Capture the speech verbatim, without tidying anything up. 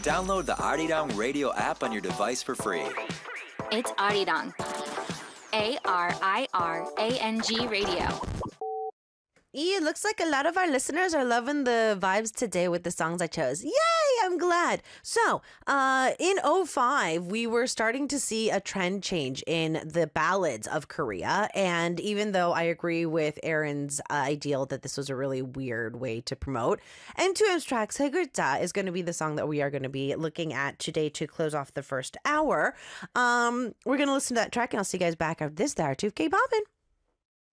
Download the Arirang Radio app on your device for free. It's Arirang. A R I R A N G Radio. E, it looks like a lot of our listeners are loving the vibes today with the songs I chose. Yay! I'm glad. So, uh, in oh five, we were starting to see a trend change in the ballads of Korea. And even though I agree with Aaron's uh, ideal that this was a really weird way to promote, N two M's track 세 글자 is going to be the song that we are going to be looking at today to close off the first hour. Um, we're going to listen to that track, and I'll see you guys back after this hour to K-Poppin'.